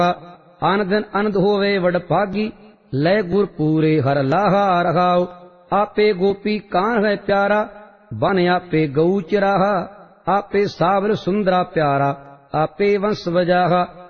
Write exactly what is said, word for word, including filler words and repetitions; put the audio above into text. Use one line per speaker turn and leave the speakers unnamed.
आन दिन आनंद होवे वड भागी, लय गुर पूरे हर लाहा रहाओ। आपे गोपी कान है प्यारा, बन आपे गऊ चिराहा। आपे सावर सुंदरा प्यारा, आपे वंश बजाहा।